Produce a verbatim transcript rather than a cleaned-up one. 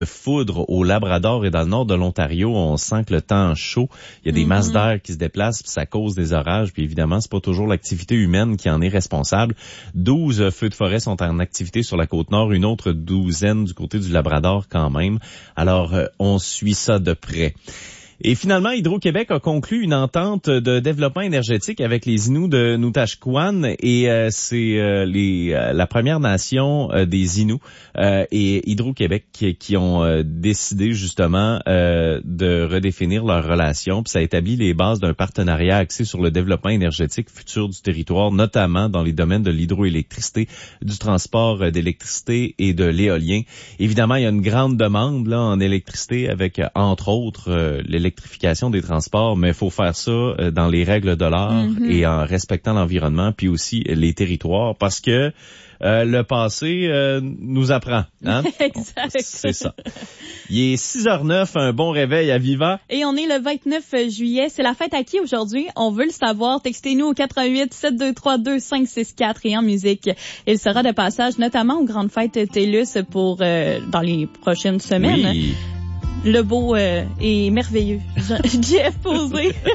foudre au Labrador et dans le nord de l'Ontario. On sent que le temps chaud, il y a des mm-hmm. masses d'air qui se déplacent, puis ça cause des orages. Puis évidemment, c'est pas toujours l'activité humaine qui en est responsable. douze feux de forêt sont en activité sur la côte nord, une autre douzaine du côté du Labrador quand même. Alors, euh, on suit ça de près. Et finalement, Hydro-Québec a conclu une entente de développement énergétique avec les Inuits de Nutashquan et euh, c'est euh, les euh, la Première Nation euh, des Inuits euh, et Hydro-Québec qui, qui ont euh, décidé justement euh, de redéfinir leurs relations. Puis ça établit les bases d'un partenariat axé sur le développement énergétique futur du territoire, notamment dans les domaines de l'hydroélectricité, du transport d'électricité et de l'éolien. Évidemment, il y a une grande demande là en électricité avec, entre autres, euh, l'électricité l'électrification des transports, mais il faut faire ça dans les règles de l'art mm-hmm. et en respectant l'environnement, puis aussi les territoires, parce que euh, le passé euh, nous apprend. Hein? Exact. C'est ça. Il est six heures neuf, un bon réveil à Viva. Et on est le vingt-neuf juillet. C'est la fête à qui aujourd'hui? On veut le savoir. Textez-nous au quatre un huit, sept deux trois, deux cinq six quatre et en musique. Il sera de passage notamment aux grandes fêtes TELUS pour euh, dans les prochaines semaines. Oui. Le beau euh, et merveilleux Jeff Posé.